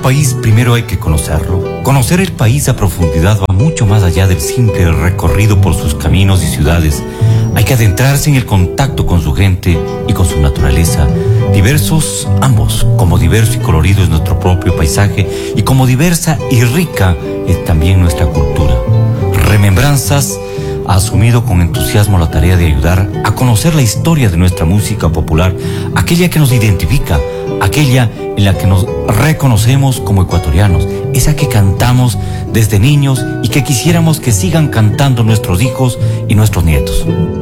país primero hay que conocerlo. Conocer el país a profundidad va mucho más allá del simple recorrido por sus caminos y ciudades. Hay que adentrarse en el contacto con su gente y con su naturaleza. Diversos ambos, como diverso y colorido es nuestro propio paisaje y como diversa y rica es también nuestra cultura. Remembranzas ha asumido con entusiasmo la tarea de ayudar a conocer la historia de nuestra música popular, aquella que nos identifica, aquella en la que nos reconocemos como ecuatorianos, esa que cantamos desde niños y que quisiéramos que sigan cantando nuestros hijos y nuestros nietos.